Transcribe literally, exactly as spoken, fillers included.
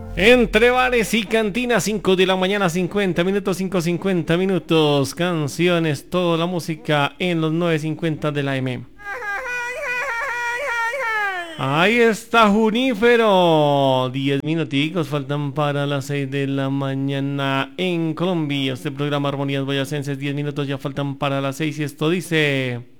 Entre bares y cantinas, cinco de la mañana, cincuenta minutos, cinco cincuenta minutos. Canciones, toda la música en los nueve cincuenta de la M. Ahí está Junífero. Diez minuticos faltan para las seis de la mañana en Colombia. Este programa Armonías Boyacenses, diez minutos ya faltan para las seis y esto dice...